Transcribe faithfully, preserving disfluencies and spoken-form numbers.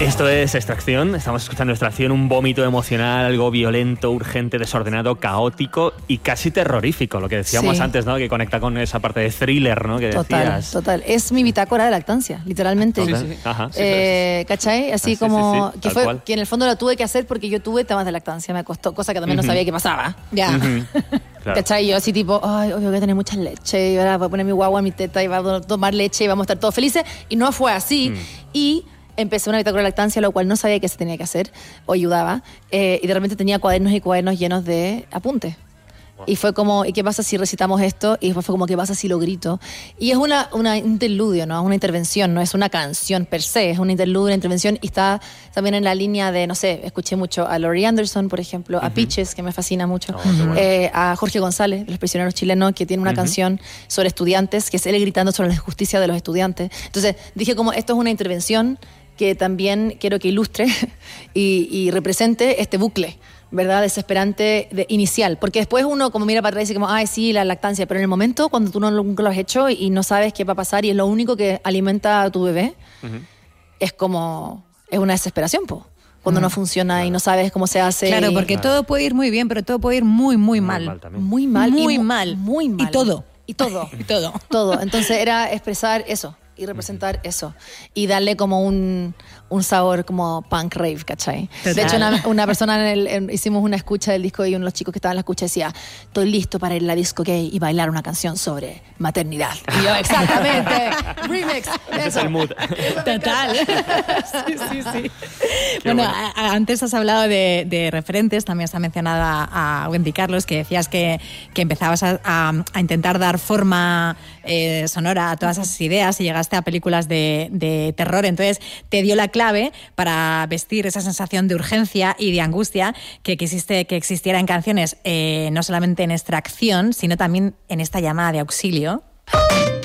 Esto es Extracción, estamos escuchando Extracción, un vómito emocional, algo violento, urgente, desordenado, caótico y casi terrorífico, lo que decíamos Sí. antes, ¿no? Que conecta con esa parte de thriller, ¿no? Que Total, decías. total. Es mi bitácora de lactancia, literalmente. Total. Sí, sí. Ajá. Eh, ¿Cachai? Así Ah, sí, como sí, sí, que tal fue cual. que en el fondo lo tuve que hacer porque yo tuve temas de lactancia, me costó, cosa que también Ujú. no sabía que pasaba. Ya. Ujú. Claro. ¿Cachai? Yo así tipo, ay, obvio voy a tener mucha leche y ahora voy a poner mi guagua en mi teta y va a tomar leche y vamos a estar todos felices. Y no fue así. Mm. Y empecé una bitácora de lactancia, lo cual no sabía que se tenía que hacer o ayudaba. Eh, y de repente tenía cuadernos y cuadernos llenos de apuntes. Y fue como, ¿y qué pasa si recitamos esto? Y después fue como, ¿qué pasa si lo grito? Y es una, una interludio, ¿no? Es una intervención, no es una canción per se, es una interludio, una intervención. Y está también en la línea de, no sé, escuché mucho a Laurie Anderson, por ejemplo, a Ujú. Peaches, que me fascina mucho, Oh, qué bueno. eh, a Jorge González, de Los Prisioneros Chilenos, que tiene una Ujú. canción sobre estudiantes, que es él gritando sobre la injusticia de los estudiantes. Entonces dije como, esto es una intervención que también quiero que ilustre y, y represente este bucle, ¿verdad? Desesperante de, inicial. Porque después uno como mira para atrás y dice como, ay, sí, la lactancia. Pero en el momento, cuando tú no, nunca lo has hecho y no sabes qué va a pasar y es lo único que alimenta a tu bebé, Ujú. es como, es una desesperación, po. Cuando Mm. no funciona y no sabes cómo se hace. Claro, porque Claro. todo puede ir muy bien, pero todo puede ir muy, muy, Muy mal. mal también. muy mal. Muy y mu- mal. Muy mal. Y todo. Y todo. Y todo. Todo. Entonces era expresar eso y representar eso y darle como un, un sabor como punk rave, ¿cachai? Total. De hecho, una, una persona en el, en- hicimos una escucha del disco y uno de los chicos que estaban en la escucha decía, estoy listo para ir a la disco gay y bailar una canción sobre maternidad. Y yo, exactamente, remix. Ese es Eso. el mood. Total. sí, sí, sí. Qué Bueno, bueno. a- a- antes has hablado de, de referentes, también has mencionado a, a Wendy Carlos, que decías que, que empezabas a, a- a intentar dar forma eh, sonora a todas esas ideas y llegaste a películas de, de terror. Entonces, te dio la clave para vestir esa sensación de urgencia y de angustia que quisiste que existiera en canciones, eh, no solamente en Extracción, sino también en esta llamada de auxilio.